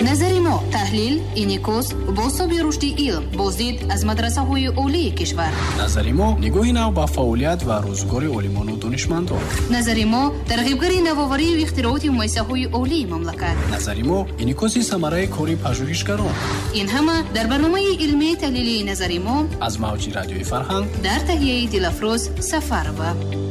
назари мо таҳлил инъикос бособи рушди илм боздид аз мадрасаҳои олии кишвар. назари мо нигоҳи нав ба фаъолият ва рӯзгори олимону донишмандон. назари мо тарғибгари навоварию ихтирооти муассисаҳои олии мамлакат. назари мо инъикоси самараи кори пажӯҳишгарон. ин ҳама дар барномаи илмии таҳлилии назари мо аз мавҷи радиои Фарҳанг дар таҳияи Дилафрӯз Сафарова.